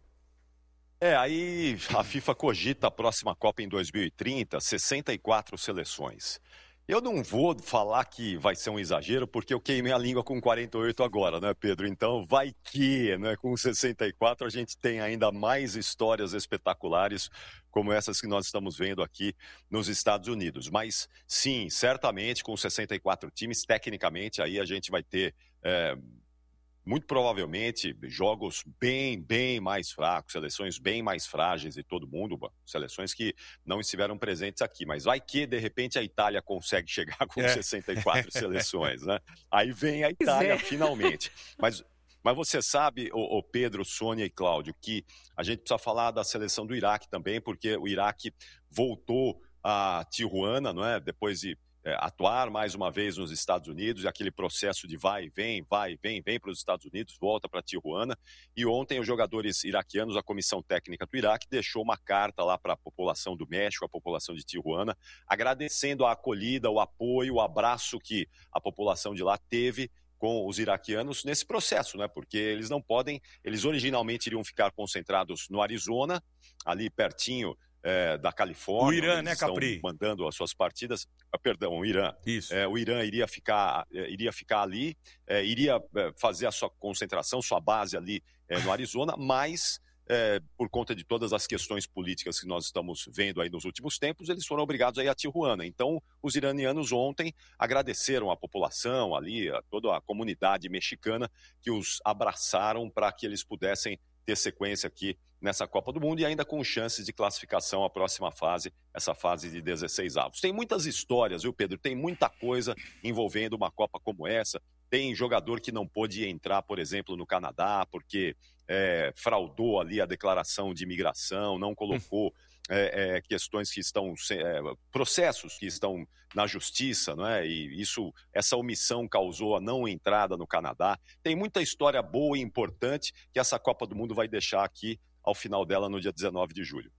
É, aí a FIFA cogita a próxima Copa em dois mil e trinta, sessenta e quatro seleções. Eu não vou falar que vai ser um exagero, porque eu queimei a língua com quarenta e oito agora, né, Pedro? Então, vai que, né, com sessenta e quatro a gente tem ainda mais histórias espetaculares como essas que nós estamos vendo aqui nos Estados Unidos. Mas, sim, certamente, com sessenta e quatro times, tecnicamente, aí a gente vai ter... É, muito provavelmente, jogos bem, bem mais fracos, seleções bem mais frágeis de todo mundo, seleções que não estiveram presentes aqui. Mas vai que, de repente, a Itália consegue chegar com é. sessenta e quatro seleções, né? Aí vem a Itália, é. finalmente. Mas, mas você sabe, o, o Pedro, Sônia e Cláudio, que a gente precisa falar da seleção do Iraque também, porque o Iraque voltou a Tijuana, não é? Depois de... É, atuar mais uma vez nos Estados Unidos, e aquele processo de vai, vem, vai, vem, vem para os Estados Unidos, volta para Tijuana. E ontem os jogadores iraquianos, a comissão técnica do Iraque, deixou uma carta lá para a população do México, a população de Tijuana, agradecendo a acolhida, o apoio, o abraço que a população de lá teve com os iraquianos nesse processo, né? Porque eles não podem, eles originalmente iriam ficar concentrados no Arizona, ali pertinho É, da Califórnia. O Irã, né, Capri? Mandando as suas partidas. Ah, perdão, o Irã. Isso. É, o Irã iria ficar, é, iria ficar ali, é, iria é, fazer a sua concentração, sua base ali é, no Arizona, mas é, por conta de todas as questões políticas que nós estamos vendo aí nos últimos tempos, eles foram obrigados a ir a Tijuana. Então, os iranianos ontem agradeceram a população ali, a toda a comunidade mexicana que os abraçaram para que eles pudessem ter sequência aqui nessa Copa do Mundo e ainda com chances de classificação à próxima fase, essa fase de dezesseis avos. Tem muitas histórias, viu, Pedro? Tem muita coisa envolvendo uma Copa como essa. Tem jogador que não pôde entrar, por exemplo, no Canadá, porque é, fraudou ali a declaração de imigração, não colocou é, é, questões que estão... É, processos que estão na justiça, não é? E isso, essa omissão causou a não entrada no Canadá. Tem muita história boa e importante que essa Copa do Mundo vai deixar aqui ao final dela no dia dezenove de julho.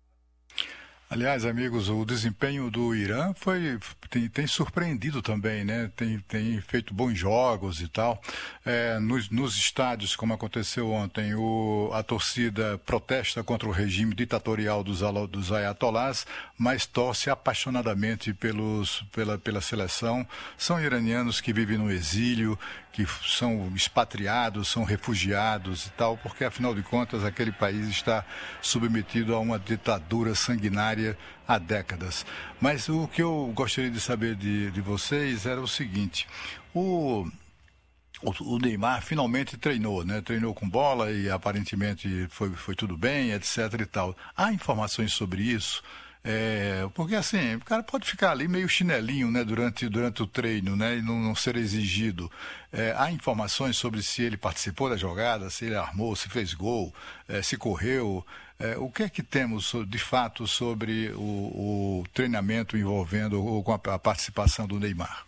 Aliás, amigos, o desempenho do Irã foi, tem, tem surpreendido também, né? Tem, tem feito bons jogos e tal. É, nos, nos estádios, como aconteceu ontem, o, a torcida protesta contra o regime ditatorial dos, dos ayatolás, mas torce apaixonadamente pelos, pela, pela seleção. São iranianos que vivem no exílio, que são expatriados, são refugiados e tal, porque afinal de contas aquele país está submetido a uma ditadura sanguinária há décadas. Mas o que eu gostaria de saber de, de vocês era o seguinte: o O Neymar finalmente treinou, né? Treinou com bola e aparentemente foi, foi tudo bem, etc e tal. Há informações sobre isso? É, porque assim, o cara pode ficar ali meio chinelinho, né? Durante, durante o treino, né? E não, não ser exigido. É, há informações sobre se ele participou da jogada, se ele armou, se fez gol, é, se correu. É, o que é que temos de fato sobre o, o treinamento envolvendo ou com a, a participação do Neymar?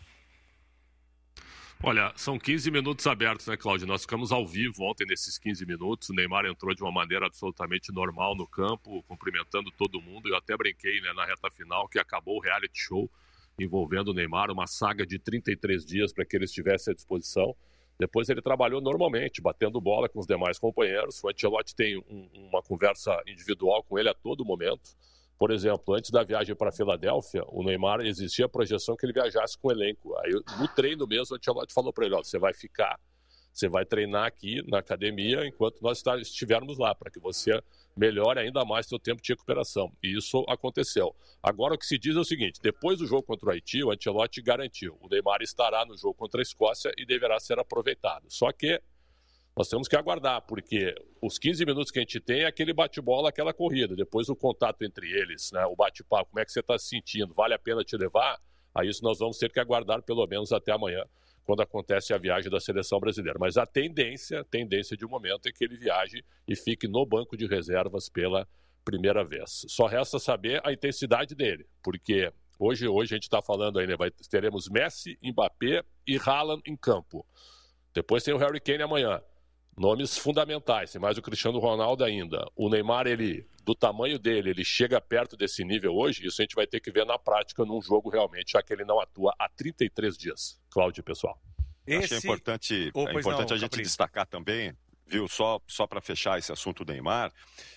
Olha, são quinze minutos abertos, né, Cláudio? Nós ficamos ao vivo ontem nesses quinze minutos. O Neymar entrou de uma maneira absolutamente normal no campo, cumprimentando todo mundo. Eu até brinquei, né, na reta final que acabou o reality show envolvendo o Neymar, uma saga de trinta e três dias para que ele estivesse à disposição. Depois ele trabalhou normalmente, batendo bola com os demais companheiros. O Ancelotti tem um, uma conversa individual com ele a todo momento. Por exemplo, antes da viagem para a Filadélfia, o Neymar, existia a projeção que ele viajasse com o elenco. Aí, no treino mesmo, o Ancelotti falou para ele: ó, você vai ficar, você vai treinar aqui na academia enquanto nós estivermos lá, para que você melhore ainda mais seu tempo de recuperação. E isso aconteceu. Agora, o que se diz é o seguinte: depois do jogo contra o Haiti, o Ancelotti garantiu: o Neymar estará no jogo contra a Escócia e deverá ser aproveitado. Só que nós temos que aguardar, porque os quinze minutos que a gente tem é aquele bate-bola, aquela corrida. Depois o contato entre eles, né, o bate-papo, como é que você está se sentindo, vale a pena te levar? A isso nós vamos ter que aguardar pelo menos até amanhã, quando acontece a viagem da seleção brasileira. Mas a tendência, tendência de momento é que ele viaje e fique no banco de reservas pela primeira vez. Só resta saber a intensidade dele, porque hoje, hoje a gente está falando aí, né, vai, teremos Messi, Mbappé e Haaland em campo. Depois tem o Harry Kane amanhã. Nomes fundamentais, tem mais o Cristiano Ronaldo ainda. O Neymar, ele, do tamanho dele, ele chega perto desse nível hoje. Isso a gente vai ter que ver na prática num jogo realmente, já que ele não atua há trinta e três dias. Cláudio, pessoal. Esse... Acho que é importante, oh, é importante não, a gente Capri. destacar também, viu, só, só para fechar esse assunto do Neymar,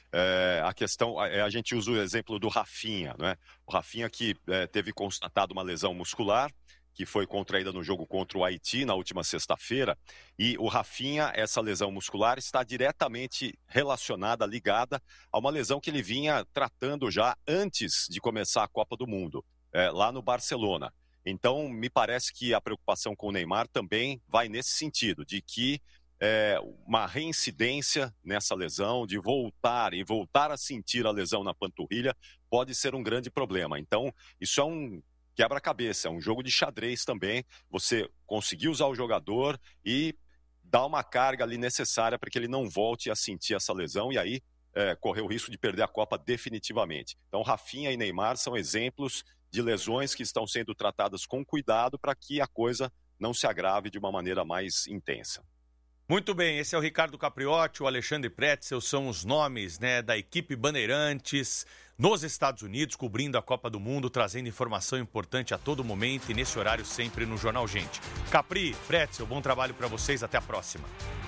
é, a questão, a, a gente usa o exemplo do Rafinha, né? O Rafinha que é, teve constatado uma lesão muscular, que foi contraída no jogo contra o Haiti na última sexta-feira, e o Rafinha, essa lesão muscular, está diretamente relacionada, ligada a uma lesão que ele vinha tratando já antes de começar a Copa do Mundo, é, lá no Barcelona. Então, me parece que a preocupação com o Neymar também vai nesse sentido, de que é, uma reincidência nessa lesão, de voltar e voltar a sentir a lesão na panturrilha, pode ser um grande problema. Então, isso é um quebra-cabeça, é um jogo de xadrez também, você conseguir usar o jogador e dar uma carga ali necessária para que ele não volte a sentir essa lesão e aí é, correr o risco de perder a Copa definitivamente. Então, Rafinha e Neymar são exemplos de lesões que estão sendo tratadas com cuidado para que a coisa não se agrave de uma maneira mais intensa. Muito bem, esse é o Ricardo Capriotti, o Alexandre Pretzel, são os nomes, né, da equipe Bandeirantes nos Estados Unidos, cobrindo a Copa do Mundo, trazendo informação importante a todo momento e nesse horário sempre no Jornal Gente. Capri, Pretzel, bom trabalho para vocês, até a próxima.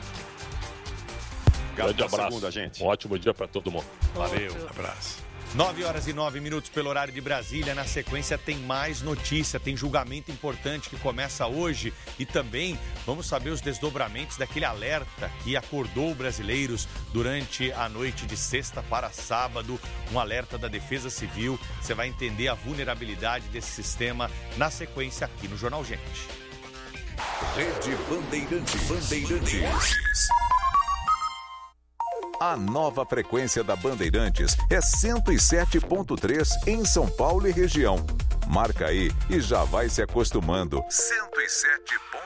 Grande abraço, segunda, gente. Um ótimo dia para todo mundo. Valeu, um abraço. nove horas e nove minutos pelo horário de Brasília. Na sequência tem mais notícia, tem julgamento importante que começa hoje e também vamos saber os desdobramentos daquele alerta que acordou brasileiros durante a noite de sexta para sábado, um alerta da Defesa Civil. Você vai entender a vulnerabilidade desse sistema na sequência aqui no Jornal Gente. Rede Bandeirantes. Bandeirantes. A nova frequência da Bandeirantes é cento e sete ponto três em São Paulo e região. Marca aí e já vai se acostumando. cento e sete ponto três